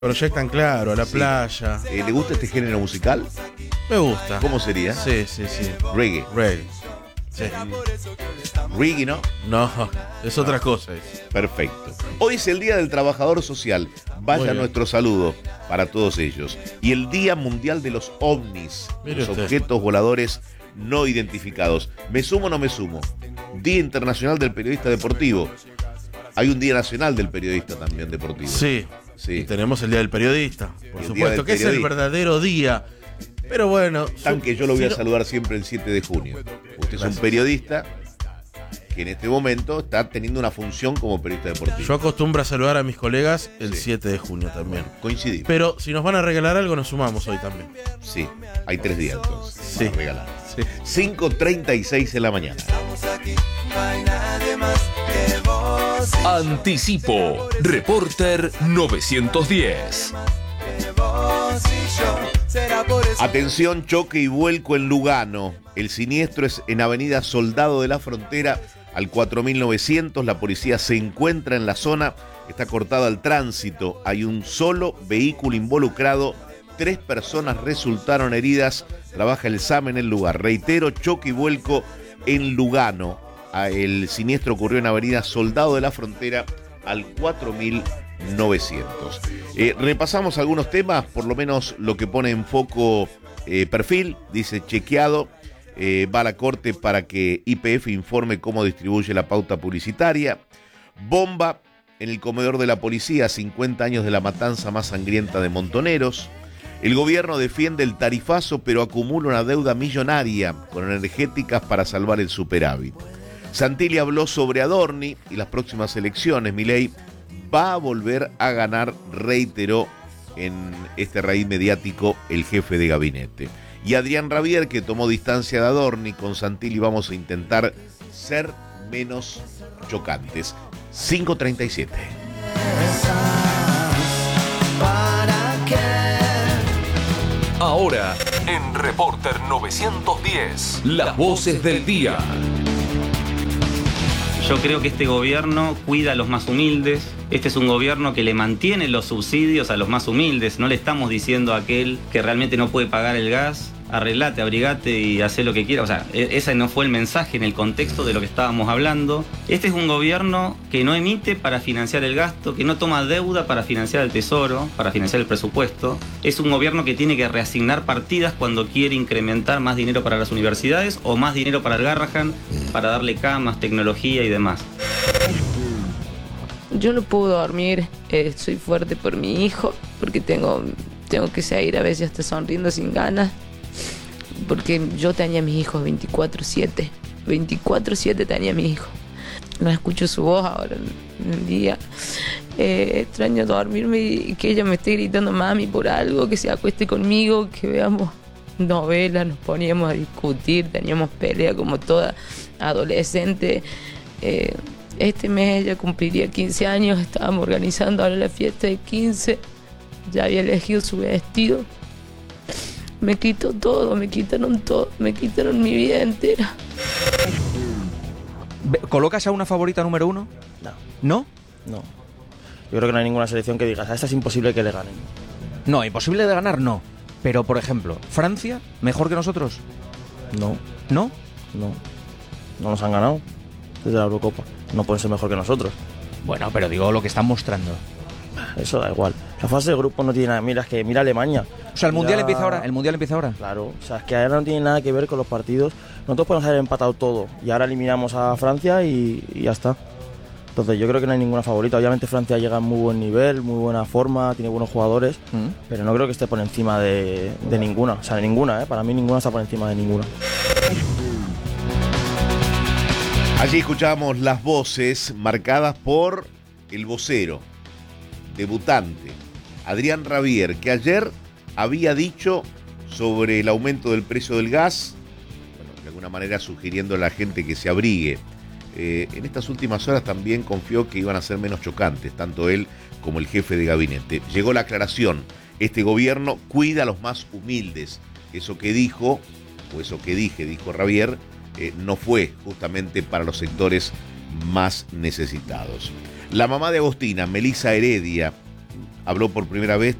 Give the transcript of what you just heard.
Proyectan, claro, a la Sí. playa. ¿Le gusta este género musical? Me gusta. ¿Cómo sería? Sí. Reggae. Reggae. Sí. Reggae, ¿no? No, es otra cosa. Perfecto. Hoy es el Día del Trabajador Social. Muy Vaya bien. nuestro saludo para todos ellos. Y el Día Mundial de los OVNIs, Mire los usted. objetos voladores no identificados. ¿Me sumo o no me sumo? Día Internacional del Periodista Deportivo. Hay un Día Nacional del Periodista también deportivo. Sí. Sí. Y tenemos el Día del Periodista, por Y el Día supuesto, del que es el Periodista. verdadero día. Pero bueno. Tan que yo lo voy si a no- saludar siempre el 7 de junio. Usted es un periodista que en este momento está teniendo una función como periodista deportivo. Yo acostumbro a saludar a mis colegas el Sí. 7 de junio también. Coincidimos. Pero si nos van a regalar algo, nos sumamos hoy también. Sí, hay 3 días entonces. Sí. Para regalar. Sí. 5:36 de la mañana. Anticipo. Reporter 910. Atención, choque y vuelco en Lugano. El siniestro es en Avenida Soldado de la Frontera al 4900. La policía se encuentra en la zona. Está cortada el tránsito. Hay un solo vehículo involucrado. 3 personas resultaron heridas. Trabaja el SAM en el lugar. Reitero, choque y vuelco en Lugano. El siniestro ocurrió en Avenida Soldado de la Frontera al 4900. Repasamos algunos temas, por lo menos lo que pone en foco Perfil. Dice chequeado, va a la corte para que YPF informe cómo distribuye la pauta publicitaria. Bomba en el comedor de la policía, 50 años de la matanza más sangrienta de Montoneros. El gobierno defiende el tarifazo, pero acumula una deuda millonaria con energéticas para salvar el superávit. Santilli habló sobre Adorni y las próximas elecciones. Milei va a volver a ganar, reiteró en este raíz mediático el jefe de gabinete. Y Adrián Rabier, que tomó distancia de Adorni, con Santilli vamos a intentar ser menos chocantes. 5:37. Ahora, en Reporter 910, las voces del día. Yo creo que este gobierno cuida a los más humildes. Este es un gobierno que le mantiene los subsidios a los más humildes. No le estamos diciendo a aquel que realmente no puede pagar el gas, arreglate, abrigate y haz lo que quieras. O sea, ese no fue el mensaje en el contexto de lo que estábamos hablando. Este es un gobierno que no emite para financiar el gasto, que no toma deuda para financiar el tesoro, para financiar el presupuesto. Es un gobierno que tiene que reasignar partidas cuando quiere incrementar más dinero para las universidades o más dinero para el Garrahan, para darle camas, tecnología y demás. Yo no puedo dormir, soy fuerte por mi hijo, porque tengo que seguir a veces hasta sonriendo sin ganas, porque yo tenía a mis hijos 24/7, 24/7 tenía a mis hijos. No escucho su voz ahora en el día. Extraño dormirme y que ella me esté gritando mami por algo, que se acueste conmigo, que veamos novelas, nos poníamos a discutir, teníamos pelea como toda adolescente. Este mes ella cumpliría 15 años, estábamos organizando ahora la fiesta de 15, ya había elegido su vestido. Me quitó todo, me quitaron mi vida entera. ¿Colocas a una favorita número 1? No. ¿No? No. Yo creo que no hay ninguna selección que digas, a esta es imposible que le ganen. No, imposible de ganar no. Pero, por ejemplo, ¿Francia mejor que nosotros? No, ¿No? no. No nos han ganado desde la Eurocopa. No pueden ser mejor que nosotros. Bueno, pero digo lo que están mostrando. Eso da igual. La fase de grupo no tiene nada. Mira, es que mira Alemania. O sea, el Mira- Mundial empieza ahora. El Mundial empieza ahora. Claro, o sea, es que ahora no tiene nada que ver con los partidos. Nosotros podemos haber empatado todo y ahora eliminamos a Francia y ya está. Entonces yo creo que no hay ninguna favorita. Obviamente Francia llega en muy buen nivel, muy buena forma, tiene buenos jugadores, pero no creo que esté por encima de ninguna. O sea, de ninguna, ¿eh? Para mí ninguna está por encima de ninguna. Allí escuchamos las voces marcadas por el vocero, debutante, Adrián Rabier, que ayer había dicho sobre el aumento del precio del gas, bueno, de alguna manera sugiriendo a la gente que se abrigue. En estas últimas horas también confió que iban a ser menos chocantes, tanto él como el jefe de gabinete. Llegó la aclaración, este gobierno cuida a los más humildes. Eso que dijo, o eso que dije, dijo Rabier, no fue justamente para los sectores más necesitados. La mamá de Agostina, Melissa Heredia, habló por primera vez